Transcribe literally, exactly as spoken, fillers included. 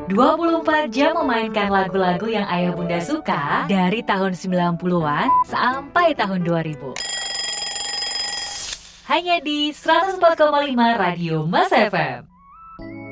dua puluh empat jam memainkan lagu-lagu yang ayah bunda suka dari tahun sembilan puluhan sampai tahun dua ribu. Hanya di seratus empat koma lima Radio Mas F M.